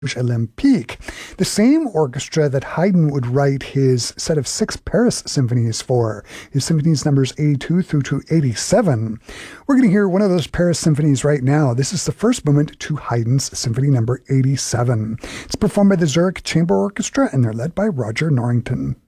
Olympique, the same orchestra that Haydn would write his set of 6 Paris symphonies for, his symphonies numbers 82 through to 87. We're going to hear one of those Paris symphonies right now. This is the first movement to Haydn's Symphony number 87. It's performed by the Zurich Chamber Orchestra, and they're led by Roger Norrington.